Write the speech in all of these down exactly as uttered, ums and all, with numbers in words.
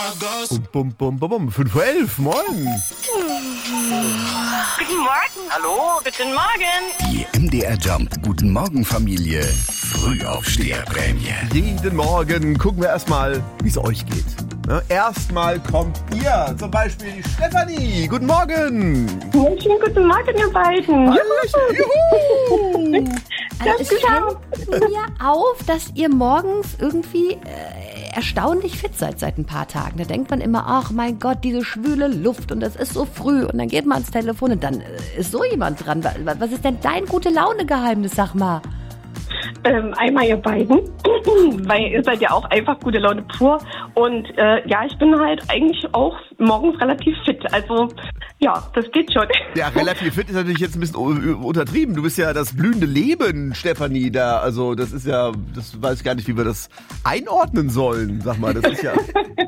Bum, bum, bum, bum. fünf Uhr elf, moin. Guten Morgen. Hallo, guten Morgen. Die M D R Jump Guten Morgen Familie Frühaufsteherprämie. Jeden Morgen gucken wir erstmal, wie es euch geht. Ne? Erstmal kommt ihr, zum Beispiel die Stefanie. Guten Morgen. Schönen guten Morgen, ihr beiden. Juhu. Also es fällt mir auf, dass ihr morgens irgendwie äh, erstaunlich fit seid seit ein paar Tagen. Da denkt man immer, ach mein Gott, diese schwüle Luft und es ist so früh. Und dann geht man ans Telefon und dann äh, ist so jemand dran. Was ist denn dein Gute-Laune-Geheimnis, sag mal? Ähm, einmal ihr beiden, weil ihr seid ja auch einfach gute Laune pur. Und äh, ja, ich bin halt eigentlich auch morgens relativ fit. Also ja, das geht schon. Ja, relativ fit ist natürlich jetzt ein bisschen untertrieben. Du bist ja das blühende Leben, Stefanie, da. Also das ist ja, das weiß ich gar nicht, wie wir das einordnen sollen. Sag mal, das ist ja...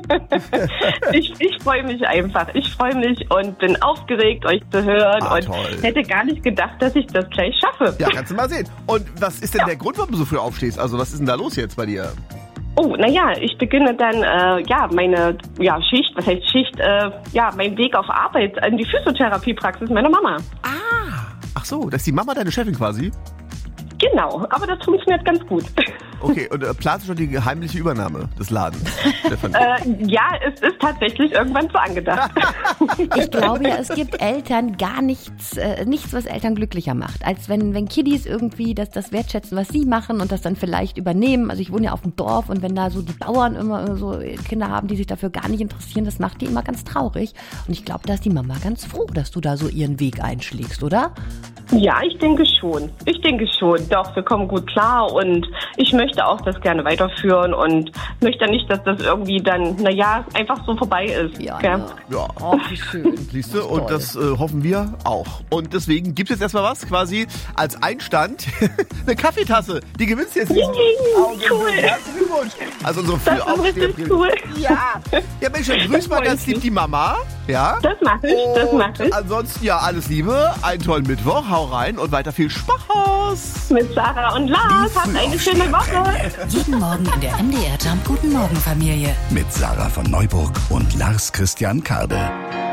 ich ich freue mich einfach. Ich freue mich und bin aufgeregt, euch zu hören. Ah, und toll. hätte gar nicht gedacht, dass ich das gleich schaffe. Ja, kannst du mal sehen. Und was ist denn Ja. der Grund, warum du so früh aufstehst? Also was ist denn da los jetzt bei dir? Oh, naja, ich beginne dann, äh, ja, meine ja, Schicht, was heißt Schicht, äh, ja, mein Weg auf Arbeit in die Physiotherapiepraxis meiner Mama. Ah, ach so, das ist die Mama deine Chefin quasi? Genau, aber das funktioniert ganz gut. Okay, und äh, planst du schon die heimliche Übernahme des Ladens, Stefanie? äh, ja, es ist tatsächlich irgendwann so angedacht. Ich glaube ja, es gibt Eltern gar nichts, äh, nichts, was Eltern glücklicher macht, als wenn, wenn Kiddies irgendwie das, das wertschätzen, was sie machen und das dann vielleicht übernehmen. Also ich wohne ja auf dem Dorf und wenn da so die Bauern immer so Kinder haben, die sich dafür gar nicht interessieren, das macht die immer ganz traurig. Und ich glaube, da ist die Mama ganz froh, dass du da so ihren Weg einschlägst, oder? Ja, ich denke schon. Ich denke schon. Doch, wir kommen gut klar und ich möchte auch das gerne weiterführen und möchte nicht, dass das irgendwie dann, naja, einfach so vorbei ist. Ja, gell? ja. Ja. Oh, wie schön. Siehst du, Das ist und toll. das äh, hoffen wir auch. Und deswegen gibt es jetzt erstmal was, quasi als Einstand, eine Kaffeetasse. Die gewinnst du jetzt in diesem Augenblick. cool. Herzlichen Glückwunsch. Also unsere Das ist richtig Frühaufsteher- cool. Ja, ja Mensch, dann grüß mal freut ganz lieb mich. die Mama. Ja. Das mache ich, das Und mache ich. ansonsten ja, alles Liebe, einen tollen Mittwoch, hau rein und weiter viel Spaß. Mit Sarah und Lars. Habt eine schöne Woche. Jeden Morgen in der M D R Jump Guten Morgen Familie. Mit Sarah von Neuburg und Lars Christian Karde.